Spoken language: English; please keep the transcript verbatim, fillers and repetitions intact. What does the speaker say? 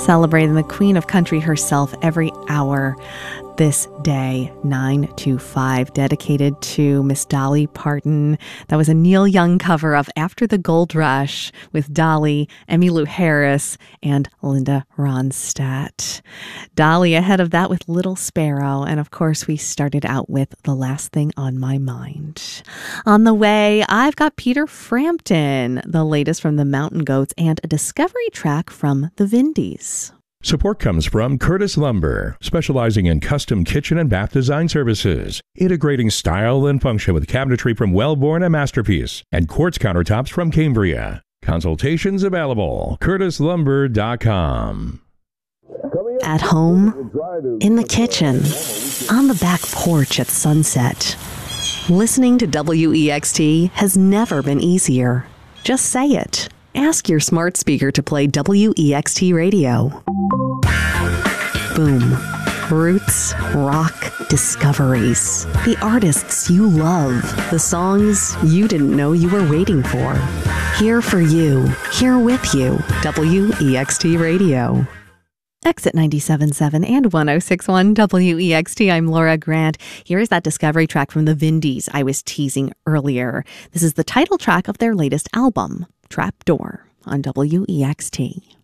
celebrating the Queen of Country herself every hour this day, nine to five, dedicated to Miss Dolly Parton. That was a Neil Young cover of After the Gold Rush with Dolly, Emmylou Harris, and Linda Ronstadt. Dolly ahead of that with Little Sparrow. And of course, we started out with The Last Thing on My Mind. On the way, I've got Peter Frampton, the latest from the Mountain Goats, and a discovery track from the Vindies. Support comes from Curtis Lumber, specializing in custom kitchen and bath design services, integrating style and function with cabinetry from Wellborn and Masterpiece, and quartz countertops from Cambria. Consultations available. curtis lumber dot com. At home, in the kitchen, on the back porch at sunset. Listening to W E X T has never been easier. Just say it. Ask your smart speaker to play W E X T radio. Boom. Roots, rock, discoveries. The artists you love. The songs you didn't know you were waiting for. Here for you. Here with you. W E X T Radio. Exit ninety-seven point seven and one oh six point one W E X T. I'm Laura Grant. Here is that discovery track from the Vindies I was teasing earlier. This is the title track of their latest album, Trapdoor, on W E X T.